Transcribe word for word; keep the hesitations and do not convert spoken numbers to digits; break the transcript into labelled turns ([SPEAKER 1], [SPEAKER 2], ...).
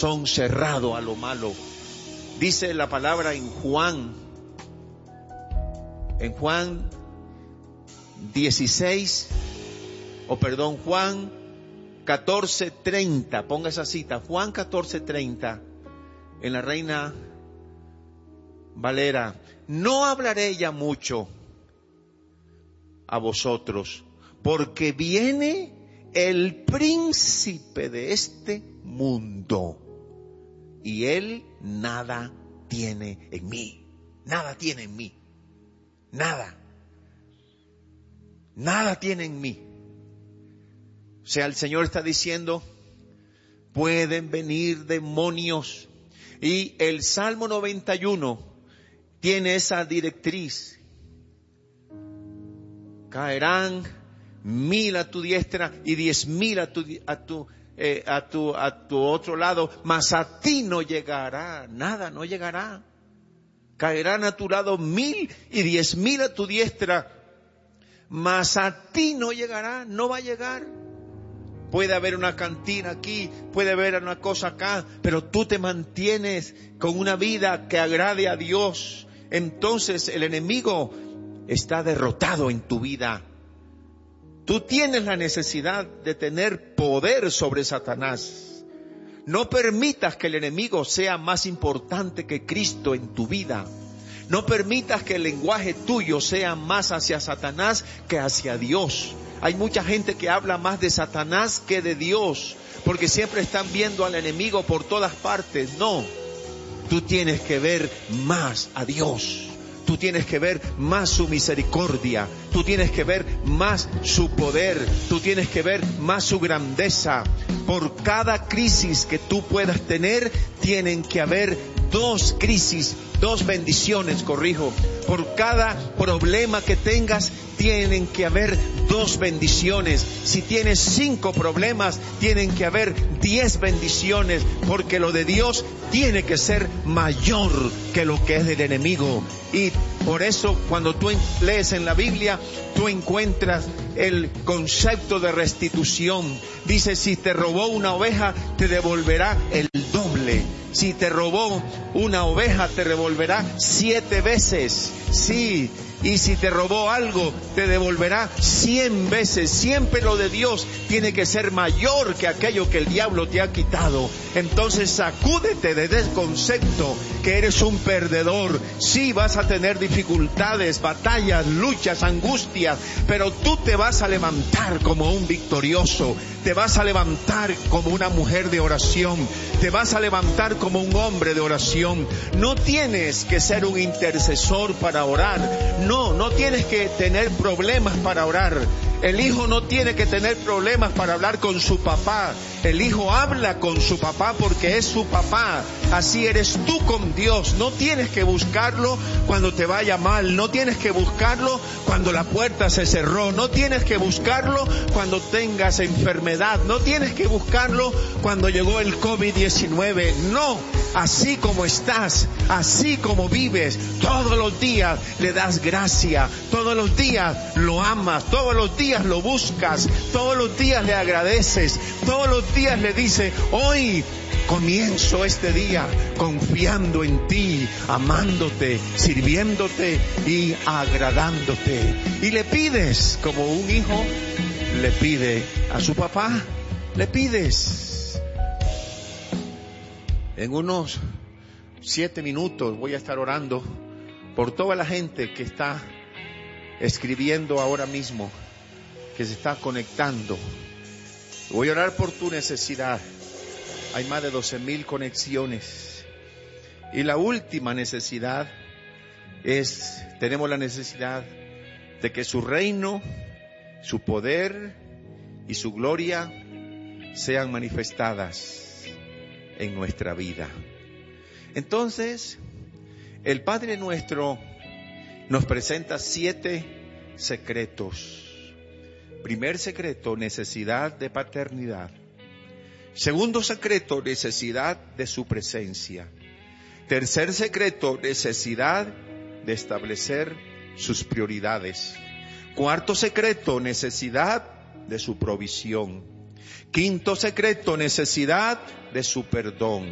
[SPEAKER 1] corazón cerrado a lo malo. Dice la palabra en Juan, en Juan dieciséis, o perdón, Juan catorce treinta, ponga esa cita, Juan catorce treinta, en la Reina Valera: no hablaré ya mucho a vosotros, porque viene el príncipe de este mundo, y él nada tiene en mí. Nada tiene en mí. Nada. Nada tiene en mí. O sea, el Señor está diciendo, pueden venir demonios. Y el Salmo noventa y uno tiene esa directriz. Caerán mil a tu diestra y diez mil a tu, a tu, eh, a tu, a tu otro lado, mas a ti no llegará, nada, no llegará. Caerán a tu lado mil y diez mil a tu diestra, mas a ti no llegará, no va a llegar. Puede haber una cantina aquí, puede haber una cosa acá, pero tú te mantienes con una vida que agrade a Dios. Entonces el enemigo está derrotado en tu vida. Tú tienes la necesidad de tener poder sobre Satanás. No permitas que el enemigo sea más importante que Cristo en tu vida. No permitas que el lenguaje tuyo sea más hacia Satanás que hacia Dios. Hay mucha gente que habla más de Satanás que de Dios, porque siempre están viendo al enemigo por todas partes. No, tú tienes que ver más a Dios. Tú tienes que ver más su misericordia. Tú tienes que ver más su poder. Tú tienes que ver más su grandeza. Por cada crisis que tú puedas tener, tienen que haber dos crisis, dos bendiciones, corrijo. Por cada problema que tengas, tienen que haber dos bendiciones. Si tienes cinco problemas, tienen que haber diez bendiciones, porque lo de Dios tiene que ser mayor que lo que es del enemigo. Y por eso cuando tú lees en la Biblia, tú encuentras el concepto de restitución. Dice, si te robó una oveja, te devolverá el doble. Si te robó una oveja, te devolverá siete veces. Sí. Y si te robó algo, te devolverá cien veces. Siempre lo de Dios tiene que ser mayor que aquello que el diablo te ha quitado. Entonces sacúdete de ese concepto que eres un perdedor. Sí, vas a tener dificultades, batallas, luchas, angustias, pero tú te vas a levantar como un victorioso. Te vas a levantar como una mujer de oración. Te vas a levantar como un hombre de oración. No tienes que ser un intercesor para orar. No, no tienes que tener problemas para orar. El hijo no tiene que tener problemas para hablar con su papá. El hijo habla con su papá porque es su papá. Así eres tú con Dios. No tienes que buscarlo cuando te vaya mal. No tienes que buscarlo cuando la puerta se cerró. No tienes que buscarlo cuando tengas enfermedad. No tienes que buscarlo cuando llegó el COVID diecinueve. No, así como estás, así como vives, todos los días le das gracia. Todos los días lo amas. Todos los días lo buscas, todos los días le agradeces, todos los días le dices, hoy comienzo este día confiando en ti, amándote, sirviéndote y agradándote. Y le pides, como un hijo le pide a su papá, le pides. En unos siete minutos voy a estar orando por toda la gente que está escribiendo ahora mismo, que se está conectando. Voy a orar por tu necesidad. Hay más de doce mil conexiones. Y la última necesidad es, tenemos la necesidad de que su reino, su poder y su gloria sean manifestadas en nuestra vida. Entonces, el Padre nuestro nos presenta siete secretos. Primer secreto, necesidad de paternidad. Segundo secreto, necesidad de su presencia. Tercer secreto, necesidad de establecer sus prioridades. Cuarto secreto, necesidad de su provisión. Quinto secreto, necesidad de su perdón.